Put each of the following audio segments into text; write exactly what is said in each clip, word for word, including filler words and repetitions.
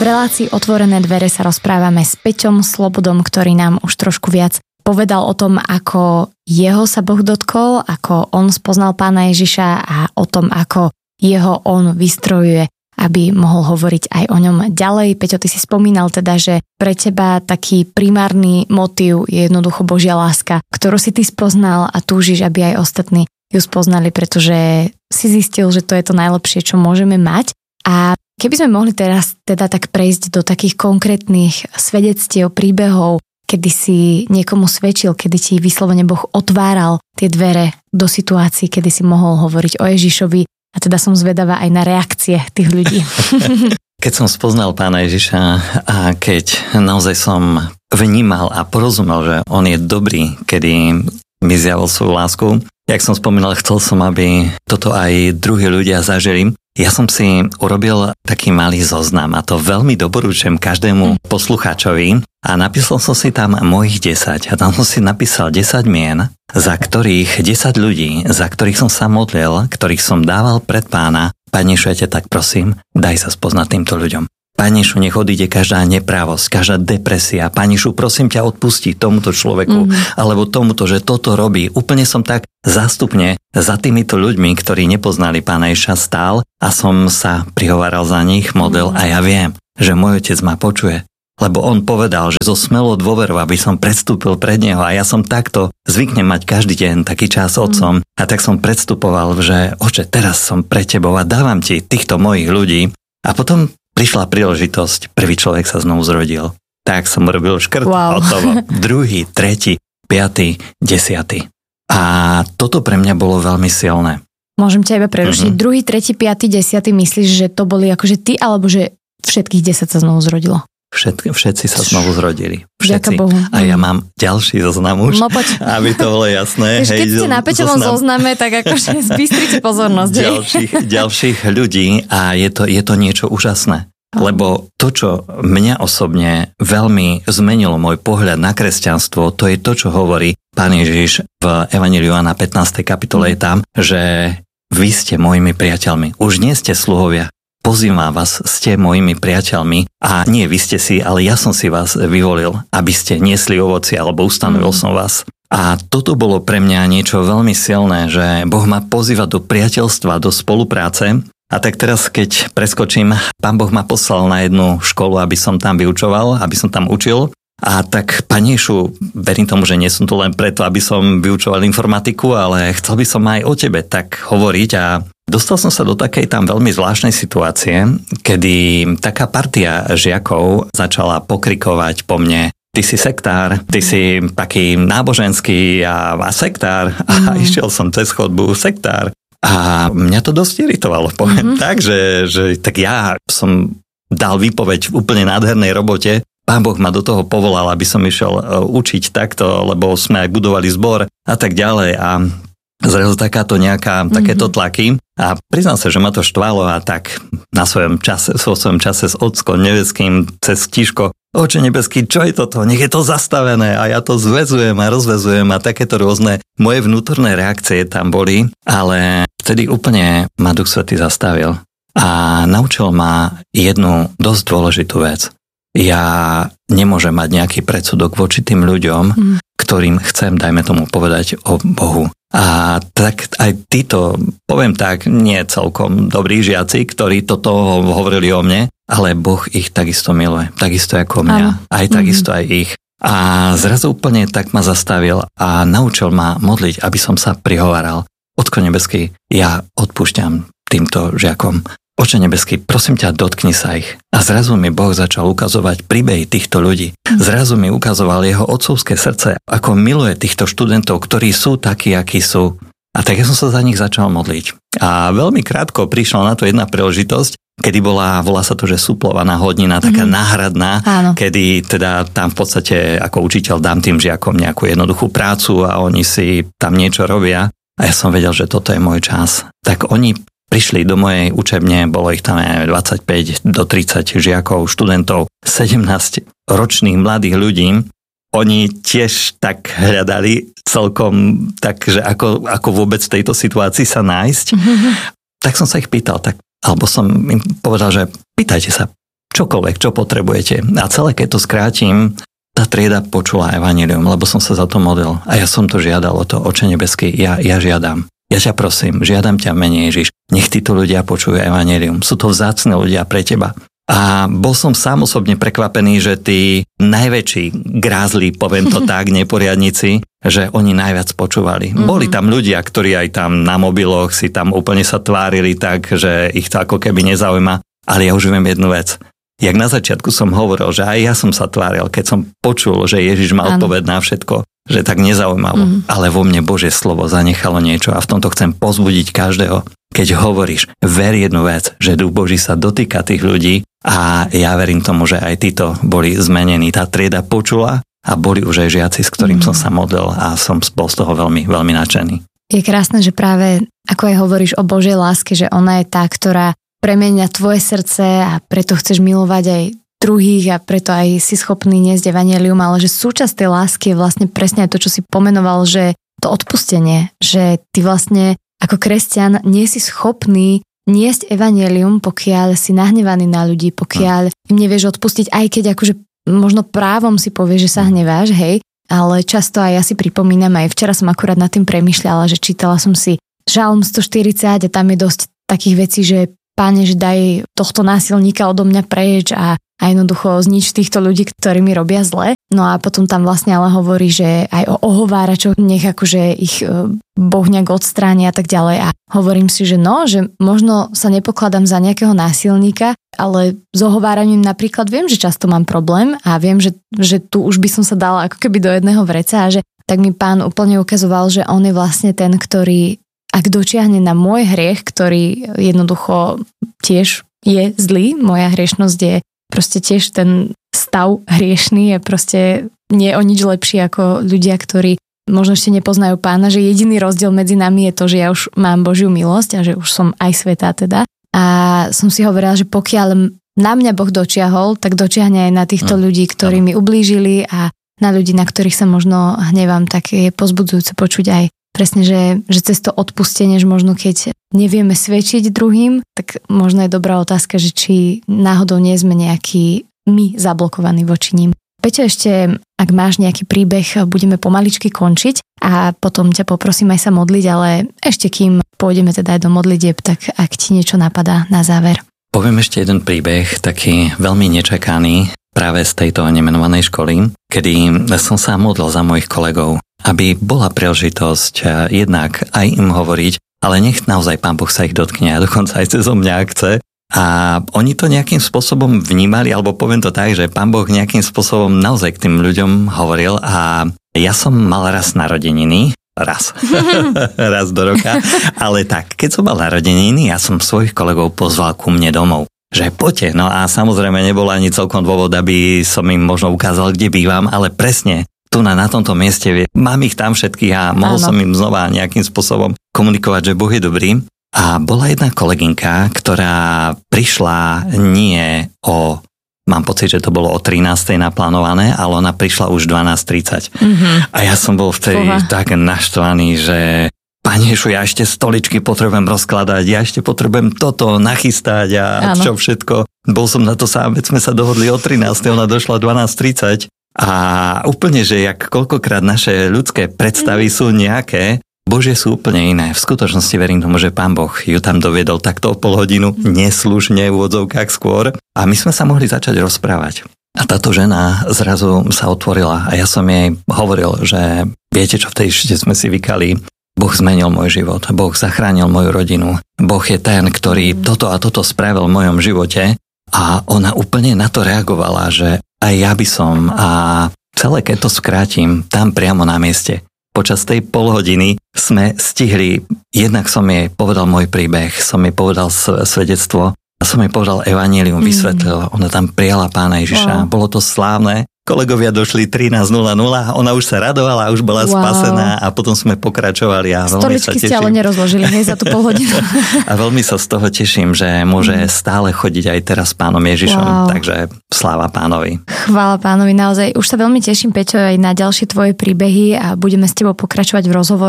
V relácii Otvorené dvere sa rozprávame s Peťom Slobodom, ktorý nám už trošku viac povedal o tom, ako jeho sa Boh dotkol, ako on spoznal Pána Ježiša a o tom, ako jeho on vystrojuje, aby mohol hovoriť aj o ňom ďalej. Peťo, ty si spomínal teda, že pre teba taký primárny motív je jednoducho Božia láska, ktorú si ty spoznal a túžiš, aby aj ostatní ju spoznali, pretože si zistil, že to je to najlepšie, čo môžeme mať. A keby sme mohli teraz teda tak prejsť do takých konkrétnych svedectiev, príbehov, kedy si niekomu svedčil, kedy ti vyslovene Boh otváral tie dvere do situácií, kedy si mohol hovoriť o Ježišovi, a teda som zvedavá aj na reakcie tých ľudí. Keď som spoznal Pána Ježiša a keď naozaj som vnímal a porozumel, že on je dobrý, kedy mi zjavil svoju lásku, jak som spomínal, chcel som, aby toto aj druhí ľudia zažili. Ja som si urobil taký malý zoznam a to veľmi doporučujem každému poslucháčovi a napísal som si tam mojich desať a tam som si napísal desať mien, za ktorých desať ľudí, za ktorých som sa modlil, ktorých som dával pred Pána. Pane Ježišu, ja ťa tak prosím, daj sa spoznať týmto ľuďom. Pane Ježišu, nech odíde každá neprávosť, každá depresia. Pane Ježišu, prosím ťa, odpusti tomuto človeku, mm-hmm. alebo tomuto, že toto robí. Úplne som tak zástupne za týmito ľuďmi, ktorí nepoznali Pána Ježiša, stál a som sa prihováral za nich, modlil mm-hmm. a ja viem, že môj otec ma počuje. Lebo on povedal, že zo smelou dôverou, aby som predstúpil pred neho a ja som takto zvyknem mať každý deň taký čas s otcom mm. a tak som predstupoval, že oče, teraz som pre tebou a dávam ti týchto mojich ľudí a potom prišla príležitosť, prvý človek sa znovu zrodil. Tak som robil škrt, wow. Hotovo. Druhý, tretí, piatý, desiatý. A toto pre mňa bolo veľmi silné. Môžem ťa iba prerušiť. Mm-hmm. Druhý, tretí, piatý, desiatý, myslíš, že to boli akože ty, alebo že všetkých desať sa znovu zrodilo? Všetci, všetci sa znovu zrodili. Všetci. Bohu. A ja mám ďalší zoznam už, no, aby to bolo jasné. Keď ste na Peťovom zozname, tak akože zbystrite pozornosť. Ďalších, ďalších ľudí a je to, je to niečo úžasné. Lebo to, čo mňa osobne veľmi zmenilo môj pohľad na kresťanstvo, to je to, čo hovorí Pán Ježiš v Evanjeliu Jána pätnástej kapitole je tam, že vy ste mojimi priateľmi. Už nie ste sluhovia. Pozývam vás, ste mojimi priateľmi a nie vy ste si, ale ja som si vás vyvolil, aby ste niesli ovocie, alebo ustanovil mm. som vás. A toto bolo pre mňa niečo veľmi silné, že Boh ma pozýva do priateľstva, do spolupráce. A tak teraz, keď preskočím, Pán Boh ma poslal na jednu školu, aby som tam vyučoval, aby som tam učil. A tak, Pane Ježišu, verím tomu, že nie som tu len preto, aby som vyučoval informatiku, ale chcel by som aj o tebe tak hovoriť a dostal som sa do takej tam veľmi zvláštnej situácie, kedy taká partia žiakov začala pokrikovať po mne: ty si sektár, ty si taký náboženský a, a sektár. A mm. išiel som cez chodbu sektár. A mňa to dosť iritovalo, poviem mm-hmm. tak, že, že tak ja som dal výpoveď v úplne nádhernej robote. Pán Boh ma do toho povolal, aby som išiel učiť takto, lebo sme aj budovali zbor a tak ďalej. A zrazu takáto nejaká, mm-hmm. takéto tlaky. A priznám sa, že ma to štvalo a tak na svojom čase, vo svojom čase s Ockom nebeským cez tíško: Oče nebeský, čo je toto? Nech je to zastavené. A ja to zväzujem a rozväzujem a takéto rôzne moje vnútorné reakcie tam boli. Ale vtedy úplne ma Duch Svätý zastavil a naučil ma jednu dosť dôležitú vec. Ja nemôžem mať nejaký predsudok voči tým ľuďom, mm. ktorým chcem, dajme tomu, povedať o Bohu. A tak aj títo, poviem tak, nie celkom dobrí žiaci, ktorí toto hovorili o mne, ale Boh ich takisto miluje, takisto ako mňa, Áno. aj takisto mm-hmm. aj ich. A zrazu úplne tak ma zastavil a naučil ma modliť, aby som sa prihováral: Otko nebeský, ja odpúšťam týmto žiakom. Oče nebeský, prosím ťa, dotkni sa ich. A zrazu mi Boh začal ukazovať príbehy týchto ľudí. Zrazu mi ukazoval jeho otcovské srdce, ako miluje týchto študentov, ktorí sú takí, akí sú. A tak ja som sa za nich začal modliť. A veľmi krátko prišla na to jedna príležitosť, kedy bola, volá sa to, že suplovaná hodina, taká mm-hmm. náhradná, Áno. kedy teda tam v podstate ako učiteľ dám tým žiakom nejakú jednoduchú prácu a oni si tam niečo robia. A ja som vedel, že toto je môj čas. Tak oni prišli do mojej učebne, bolo ich tam dvadsaťpäť do tridsať žiakov, študentov, sedemnásť ročných mladých ľudí. Oni tiež tak hľadali celkom tak, že ako, ako vôbec v tejto situácii sa nájsť. Mm-hmm. Tak som sa ich pýtal, tak, alebo som im povedal, že pýtajte sa, čokoľvek, čo potrebujete. A celé, keď to skrátim, tá trieda počula evanjelium, lebo som sa za to modlil. A ja som to žiadal o to, Oče nebeský, ja, ja žiadam. Ja ťa prosím, žiadam ťa v mene Ježiš, nech títo ľudia počujú evanjelium. Sú to vzácne ľudia pre teba. A bol som sám osobne prekvapený, že tí najväčší grázli, poviem to tak, neporiadnici, že oni najviac počúvali. Mm-hmm. Boli tam ľudia, ktorí aj tam na mobiloch si tam úplne sa tvárili tak, že ich to ako keby nezaujíma. Ale ja už viem jednu vec. Jak na začiatku som hovoril, že aj ja som sa tváril, keď som počul, že Ježiš má odpoveď na všetko, že tak nezaujímavo. Mm-hmm. Ale vo mne Božie slovo zanechalo niečo a v tomto chcem pozbudiť každého. Keď hovoríš, ver jednu vec, že Duch Boží sa dotýka tých ľudí a ja verím tomu, že aj títo boli zmenení. Tá trieda počula a boli už aj žiaci, s ktorým mm. som sa modlil a som bol z toho veľmi, veľmi nadšený. Je krásne, že práve ako aj hovoríš o Božej láske, že ona je tá, ktorá premenia tvoje srdce a preto chceš milovať aj druhých a preto aj si schopný niesť evanjelium, ale že súčasť tej lásky je vlastne presne aj to, čo si pomenoval, že to odpustenie, že ty vlastne ako kresťan nie si schopný niesť evanjelium, pokiaľ si nahnevaný na ľudí, pokiaľ im nevieš odpustiť, aj keď akože možno právom si povieš, že sa hneváš, hej, ale často aj ja si pripomínam, aj včera som akurát nad tým premýšľala, že čítala som si Žalm stoštyridsať a tam je dosť takých vecí, že Páne, že daj tohto násilníka odo mňa preč a, a jednoducho znič týchto ľudí, ktorí mi robia zle. No a potom tam vlastne ale hovorí, že aj o ohováračoch nech akože ich Boh nejak odstráni a tak ďalej. A hovorím si, že no, že možno sa nepokladám za nejakého násilníka, ale s ohováraním napríklad viem, že často mám problém a viem, že, že tu už by som sa dala ako keby do jedného vreca a že tak mi Pán úplne ukazoval, že on je vlastne ten, ktorý ak dočiahne na môj hriech, ktorý jednoducho tiež je zlý, moja hriešnosť je proste tiež ten stav hriešný, je proste nie o nič lepší ako ľudia, ktorí možno ešte nepoznajú Pána, že jediný rozdiel medzi nami je to, že ja už mám Božiu milosť a že už som aj svätá teda. A som si hovorila, že pokiaľ na mňa Boh dočiahol, tak dočiahne aj na týchto mm. ľudí, ktorí mi ublížili a na ľudí, na ktorých sa možno hnevám, tak je pozbudzujúce počuť aj presne, že, že cez to odpustenie, že možno keď nevieme svedčiť druhým, tak možno je dobrá otázka, že či náhodou nie sme nejaký my zablokovaní voči ním. Peťo, ešte ak máš nejaký príbeh, budeme pomaličky končiť a potom ťa poprosím aj sa modliť, ale ešte kým pôjdeme teda aj do modlitieb, tak ak ti niečo napadá na záver. Poviem ešte jeden príbeh, taký veľmi nečakaný, práve z tejto nemenovanej školy, kedy som sa modlil za mojich kolegov, aby bola príležitosť jednak aj im hovoriť, ale nech naozaj Pán Boh sa ich dotkne a dokonca aj cez mňa chce. A oni to nejakým spôsobom vnímali, alebo poviem to tak, že Pán Boh nejakým spôsobom naozaj k tým ľuďom hovoril a ja som mal raz narodeniny, raz, raz do roka, ale tak, keď som mal narodeniny, ja som svojich kolegov pozval ku mne domov. Že poďte, no a samozrejme nebol ani celkom dôvod, aby som im možno ukázal, kde bývam, ale presne tu na, na tomto mieste, mám ich tam všetkých a mohol Áno. som im znova nejakým spôsobom komunikovať, že Boh je dobrý. A bola jedna kolegynka, ktorá prišla nie o, mám pocit, že to bolo o trinástej naplánované, ale ona prišla už dvanásť tridsať. Mm-hmm. A ja som bol vtedy Fúha. tak naštvaný, že Pane Ježišu, ja ešte stoličky potrebujem rozkladať, ja ešte potrebujem toto nachystať a Áno. čo všetko. Bol som na to sám, veď sme sa dohodli o trinástej, ona došla dvanásť tridsať. A úplne, že jak koľkokrát naše ľudské predstavy mm. sú nejaké, Božie sú úplne iné. V skutočnosti verím tomu, že Pán Boh ju tam doviedol takto o pol hodinu, neslušne v úvodzovkách skôr. A my sme sa mohli začať rozprávať. A táto žena zrazu sa otvorila a ja som jej hovoril, že viete čo, v tej ešte sme si vykali, Boh zmenil môj život, Boh zachránil moju rodinu, Boh je ten, ktorý toto a toto spravil v mojom živote. A ona úplne na to reagovala, že aj ja by som a celé keď to skrátim, tam priamo na mieste. Počas tej polhodiny sme stihli, jednak som jej povedal môj príbeh, som jej povedal svedectvo a som jej povedal evanjelium, mm. vysvetlil. Ona tam prijala Pána Ježiša. Wow. Bolo to slávne. Kolegovia došli trinásť nula nula, ona už sa radovala, už bola wow. spasená a potom sme pokračovali a veľmi sa teším. Stoličky ste ale nerozložili, hej, za tú polhodinu. A veľmi sa z toho teším, že môže mm. stále chodiť aj teraz s Pánom Ježišom, wow. takže sláva Pánovi. Chvála Pánovi, naozaj. Už sa veľmi teším, Peťo, aj na ďalšie tvoje príbehy a budeme s tebou pokračovať v rozhovore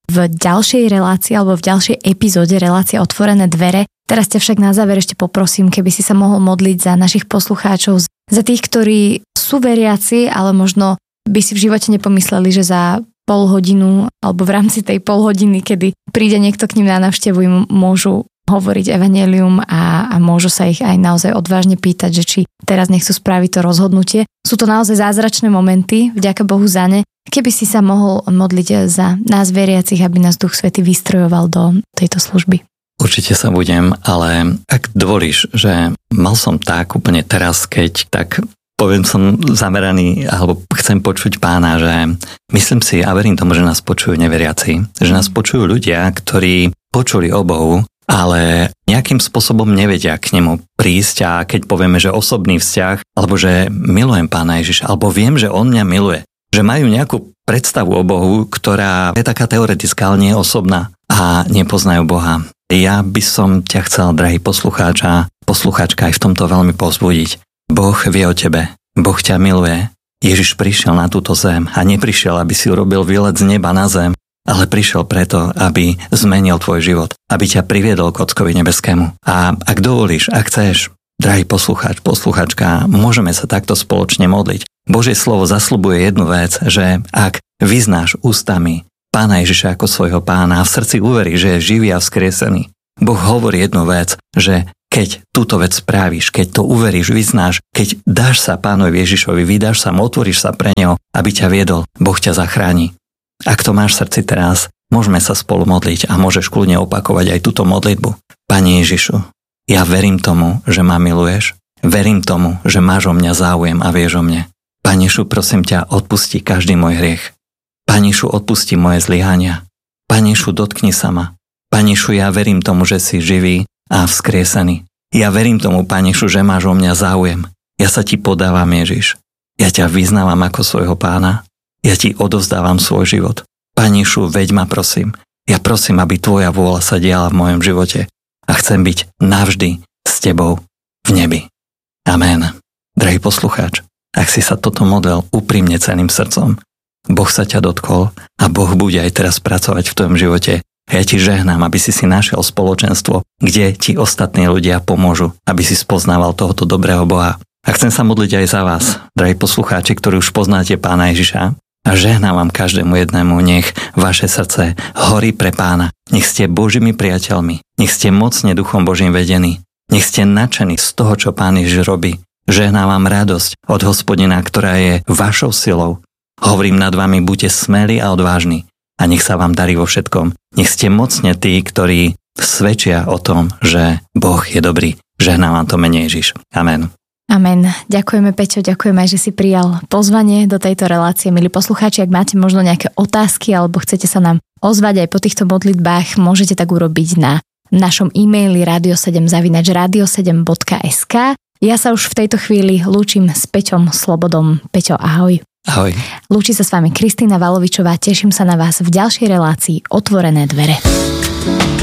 v ďalšej relácii alebo v ďalšej epizóde relácie Otvorené dvere. Teraz ťa však na záver ešte poprosím, keby si sa mohol modliť za našich poslucháčov, za tých, ktorí sú veriaci, ale možno by si v živote nepomysleli, že za pol hodinu alebo v rámci tej pol hodiny, kedy príde niekto k ním na návštevu, im môžu hovoriť evanjelium a, a môžu sa ich aj naozaj odvážne pýtať, že či teraz nechcú spraviť to rozhodnutie. Sú to naozaj zázračné momenty, vďaka Bohu za ne. Keby si sa mohol modliť za nás veriacich, aby nás Duch Svätý vystrojoval do tejto služby. Určite sa budem, ale ak dovolíš, že mal som tak úplne teraz, keď tak poviem, som zameraný, alebo chcem počuť Pána, že myslím si a verím tomu, že nás počujú neveriaci, že nás počujú ľudia, ktorí počuli o Bohu, ale nejakým spôsobom nevedia k nemu prísť a keď povieme, že osobný vzťah, alebo že milujem Pána Ježiša, alebo viem, že on mňa miluje, že majú nejakú predstavu o Bohu, ktorá je taká teoretická, ale nie osobná a nepoznajú Boha. Ja by som ťa chcel, drahý poslucháč a poslucháčka, aj v tomto veľmi povzbudiť. Boh vie o tebe, Boh ťa miluje. Ježiš prišiel na túto zem a neprišiel, aby si urobil výlet z neba na zem, ale prišiel preto, aby zmenil tvoj život, aby ťa priviedol k Otcovi nebeskému. A ak dovolíš, ak chceš, drahý poslucháč, poslucháčka, môžeme sa takto spoločne modliť. Božie slovo zasľubuje jednu vec, že ak vyznáš ústami Pána Ježiša ako svojho Pána a v srdci uveríš, že je živý a vzkriesený, Boh hovorí jednu vec, že keď túto vec spravíš, keď to uveríš, vyznáš, keď dáš sa Pánovi Ježišovi, vydáš sa, otvoríš sa pre neho, aby ťa viedol, Boh ťa zachráni. Ak to máš v srdci teraz, môžeme sa spolu modliť a môžeš kľudne opakovať aj túto modlitbu. Pane Ježišu, ja verím tomu, že ma miluješ, verím tomu, že máš o mňa záujem a vieš o mne. Pane Ježišu, prosím ťa, odpusti každý môj hriech. Pane Ježišu, odpusti moje zlyhania. Pane Ježišu, dotkni sa ma. Pane Ježišu, ja verím tomu, že si živý a vzkriesený. Ja verím tomu, Pane Ježišu, že máš o mňa záujem. Ja sa ti podávam, Ježiš. Ja ťa vyznávam ako svojho Pána. Ja ti odovzdávam svoj život. Pane Ježišu, veď ma prosím. Ja prosím, aby tvoja vôľa sa diala v mojom živote a chcem byť navždy s tebou v nebi. Amen. Drahý poslucháč, ak si sa toto modlil úprimne celým srdcom, Boh sa ťa dotkol a Boh bude aj teraz pracovať v tvojom živote. Ja ti žehnám, aby si si našiel spoločenstvo, kde ti ostatní ľudia pomôžu, aby si spoznával tohoto dobrého Boha. A chcem sa modliť aj za vás, drahí poslucháči, ktorí už poznáte Pána Ježiša. A žehnám vám každému jednému, nech vaše srdce horí pre Pána. Nech ste Božími priateľmi, nech ste mocne Duchom Božím vedení, nech ste nadšení z toho, čo Pán Ježiš robí. Žehnám vám radosť od Hospodina, ktorá je vašou silou. Hovorím nad vami, buďte smelí a odvážni. A nech sa vám darí vo všetkom. Nech ste mocne tí, ktorí svedčia o tom, že Boh je dobrý. Žehnám vám to mene Ježiš. Amen. Amen. Ďakujeme, Peťo, ďakujeme aj, že si prijal pozvanie do tejto relácie. Milí poslucháči, ak máte možno nejaké otázky alebo chcete sa nám ozvať aj po týchto modlitbách, môžete tak urobiť na našom e-maili radio sedem zavináč radio sedem bodka es ká. Ja sa už v tejto chvíli lúčim s Peťom Slobodom. Peťo, ahoj. Ahoj. Lúči sa s vami Kristýna Valovičová, teším sa na vás v ďalšej relácii Otvorené dvere.